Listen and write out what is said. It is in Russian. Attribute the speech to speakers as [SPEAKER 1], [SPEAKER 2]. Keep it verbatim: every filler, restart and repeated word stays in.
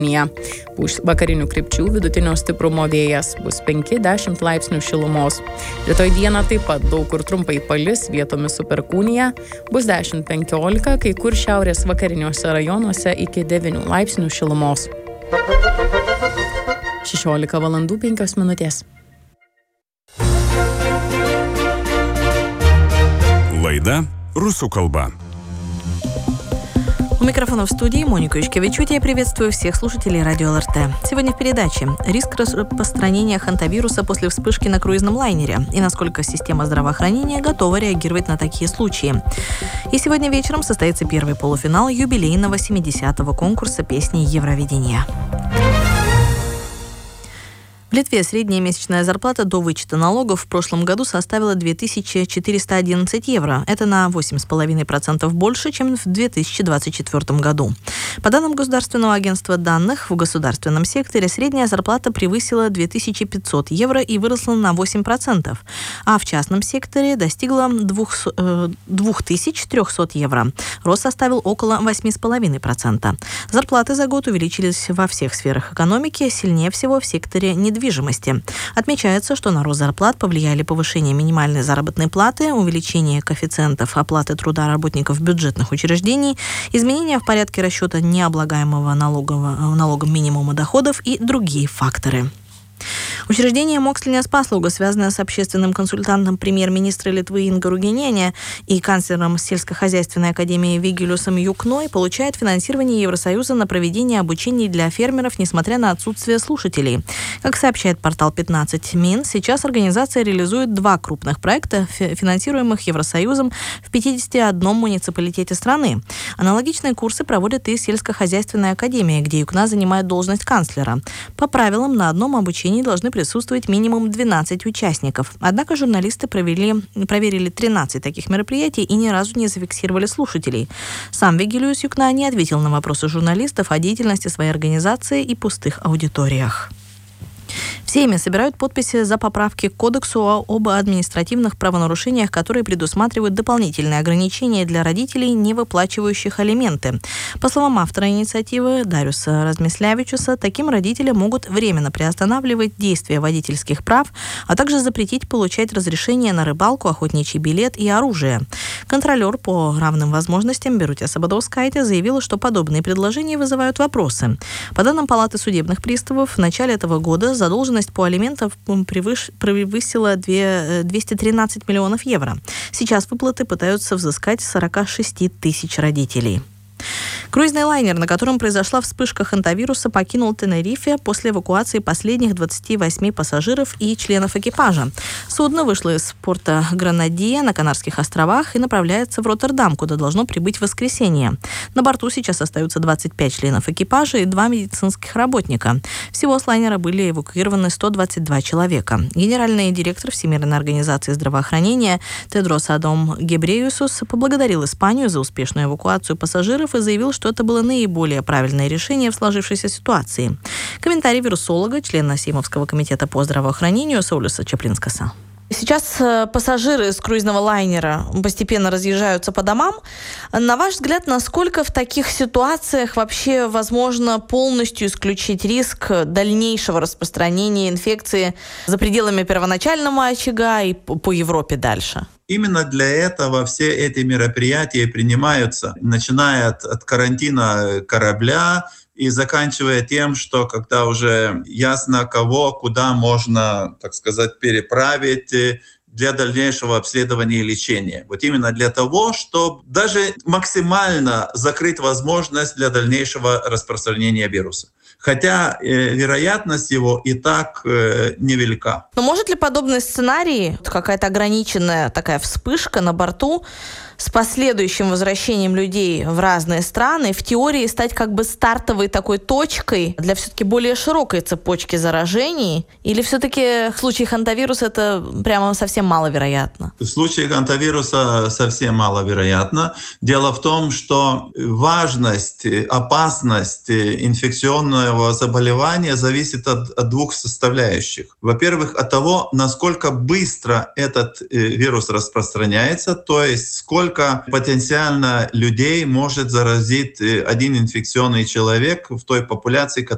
[SPEAKER 1] Pūs vakarinių krypčių vidutinio stiprumo vėjas, bus penki dešimt laipsnių šilumos. Rytoj dieną taip pat daug kur trumpai palis, vietomis su perkūnija, bus dešimt penkiolika, kai kur šiaurės vakariniuose rajonuose iki devynių laipsnių šilumos. šešiolika valandų penkios minutės.
[SPEAKER 2] Laida rusų kalba.
[SPEAKER 3] У микрофона в студии Моника Ишкевичуте. Я приветствую всех слушателей радио эл эр тэ. Сегодня в передаче риск распространения хантавируса после вспышки на круизном лайнере и насколько система здравоохранения готова реагировать на такие случаи. И сегодня вечером состоится первый полуфинал юбилейного семидесятого конкурса песни Евровидения. В Литве средняя месячная зарплата до вычета налогов в прошлом году составила две тысячи четыреста одиннадцать евро. Это на восемь целых пять десятых процента больше, чем в две тысячи двадцать четвёртом году. По данным Государственного агентства данных, в государственном секторе средняя зарплата превысила две тысячи пятьсот евро и выросла на восемь процентов, а в частном секторе достигла две тысячи триста евро. Рост составил около восемь целых пять десятых процента. Зарплаты за год увеличились во всех сферах экономики, сильнее всего в секторе недвижимости. недвижимости. Отмечается, что на рост зарплат повлияли повышение минимальной заработной платы, увеличение коэффициентов оплаты труда работников бюджетных учреждений, изменения в порядке расчета необлагаемого налогового, налогом минимума доходов и другие факторы. Учреждение Mokslinės paslaugos, связанное с общественным консультантом премьер-министра Литвы Инга Ругинене и канцлером сельскохозяйственной академии Вигелиусом Юкной, получает финансирование Евросоюза на проведение обучений для фермеров, несмотря на отсутствие слушателей. Как сообщает портал пятнадцать Мин, сейчас организация реализует два крупных проекта, финансируемых Евросоюзом в пятидесяти одном муниципалитете страны. Аналогичные курсы проводит и сельскохозяйственная академия, где Юкна занимает должность канцлера. По правилам, на одном обучении должны присутствовать минимум двенадцать участников. Однако журналисты провели, проверили тринадцать таких мероприятий и ни разу не зафиксировали слушателей. Сам Вигелиус Юкна не ответил на вопросы журналистов о деятельности своей организации и пустых аудиториях. В Сейме собирают подписи за поправки к Кодексу об административных правонарушениях, которые предусматривают дополнительные ограничения для родителей, не выплачивающих алименты. По словам автора инициативы Дариуса Размислявичуса, таким родителям могут временно приостанавливать действие водительских прав, а также запретить получать разрешение на рыбалку, охотничий билет и оружие. Контролер по равным возможностям Берутя Сабадовскайте заявила, что подобные предложения вызывают вопросы. По данным Палаты судебных приставов, в начале этого года задолженность по алиментам превысила двести тринадцать миллионов евро. Сейчас выплаты пытаются взыскать сорок шесть тысяч родителей. Круизный лайнер, на котором произошла вспышка хантавируса, покинул Тенерифе после эвакуации последних двадцати восьми пассажиров и членов экипажа. Судно вышло из порта Гранадия на Канарских островах и направляется в Роттердам, куда должно прибыть в воскресенье. На борту сейчас остаются двадцать пять членов экипажа и два медицинских работника. Всего с лайнера были эвакуированы сто двадцать два человека. Генеральный директор Всемирной организации здравоохранения Тедрос Адом Гебреюсус поблагодарил Испанию за успешную эвакуацию пассажиров и заявил, что это было наиболее правильное решение в сложившейся ситуации. Комментарий вирусолога, члена Сеймовского комитета по здравоохранению Саулюса Чаплинскаса. Сейчас пассажиры с круизного лайнера постепенно разъезжаются по домам. На ваш взгляд, насколько в таких ситуациях вообще возможно полностью исключить риск дальнейшего распространения инфекции за пределами первоначального очага и по Европе дальше?
[SPEAKER 4] Именно для этого все эти мероприятия принимаются, начиная от, от карантина корабля и заканчивая тем, что когда уже ясно, кого, куда можно, так сказать, переправить для дальнейшего обследования и лечения. Вот именно для того, чтобы даже максимально закрыть возможность для дальнейшего распространения вируса. Хотя э, вероятность его и так э, невелика.
[SPEAKER 3] Но может ли подобный сценарий, какая-то ограниченная такая вспышка на борту, с последующим возвращением людей в разные страны, в теории стать как бы стартовой такой точкой для все-таки более широкой цепочки заражений? Или все-таки в случае хантавируса это прямо совсем маловероятно?
[SPEAKER 4] В случае хантавируса совсем маловероятно. Дело в том, что важность, опасность инфекционного заболевания зависит от, от двух составляющих. Во-первых, от того, насколько быстро этот вирус распространяется, то есть сколько потенциально людей может заразить один инфекционный человек в той популяции,